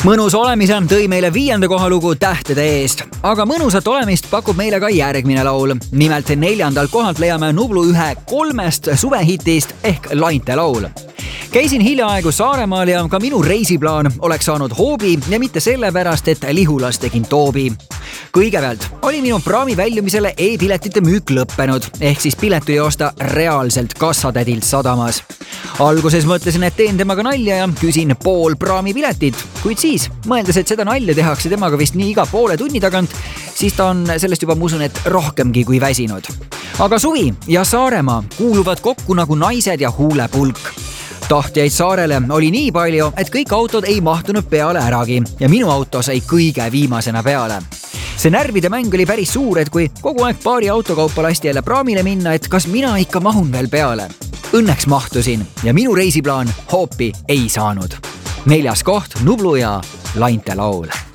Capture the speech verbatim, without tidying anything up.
mõnus olemise tõi meile viienda koha lugu Tähtede eest, aga mõnusat olemist pakub meile ka järgmine laul. Nimelt neljandalt kohalt leiame Nublu ühe kolmest suvehitist ehk Lainte laul. Käisin hiljaaegu Saaremaal ja ka minu reisiplaan oleks saanud hoobi ja mitte sellepärast, et Lihulas tegin toobi. Kõigepealt oli minu praami väljumisele e-piletite müük lõppenud, ehk siis piletu ei osta reaalselt kassatädilt sadamas. Alguses mõtlesin, et teen temaga nalja ja küsin pool praami piletit, kuid siis, mõeldes, et seda nalja tehakse temaga vist nii iga poole tunni tagant, siis ta on sellest juba, ma usun, et rohkemgi kui väsinud. Aga suvi ja Saaremaa kuuluvad kokku nagu naised ja huulepulk. Tahtjaid saarele oli nii palju, et kõik autod ei mahtunud peale äragi ja minu auto sai kõige viimasena peale. See närvide mäng oli päris suur, et kui kogu aeg paari autokaupa lasti jälle praamile minna, et kas mina ikka mahun veel peale. Õnneks mahtusin ja minu reisiplaan hoopi ei saanud. Neljas koht Nublu ja Lainte laul.